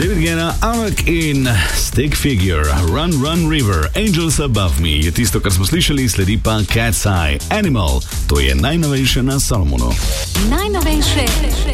David Guetta, Alec in Stick Figure, Run Run River, Angels Above Me je tisto, kar smo slišali, sledi pa Cat's Eye, Animal, to je najnovejše na Solomonu. Najnovejše